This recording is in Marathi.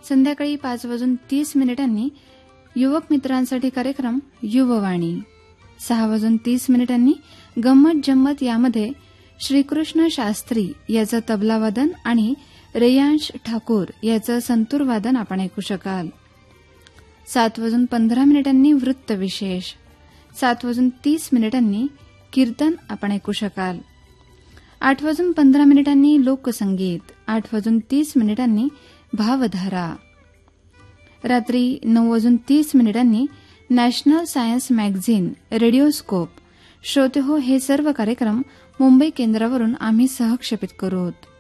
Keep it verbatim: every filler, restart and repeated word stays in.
संध्याकाळी पाच वाजून तीस मिनिटांनी युवक मित्रांसाठी कार्यक्रम युववाणी. सहा वाजून तीस मिनिटांनी गंमत जम्मत यामध्ये श्रीकृष्ण शास्त्री याचं तबलावादन आणि रेयांश ठाकूर याचं संतूर वादन आपण ऐकू शकाल. सात वाजून पंधरा मिनिटांनी वृत्तविशेष. सात वाजून तीस मिनिटांनी कीर्तन आपण ऐकू शकाल. आठ वाजून पंधरा मिनिटांनी लोकसंगीत. आठ वाजून तीस मिनिटांनी भावधारा. रात्री नऊ वाजून तीस मिनिटांनी नॅशनल सायन्स मॅगझिन, रेडिओस्कोप. श्रोते हो, हे सर्व कार्यक्रम मुंबई केंद्रावरून आम्ही सहक्षेपित करू.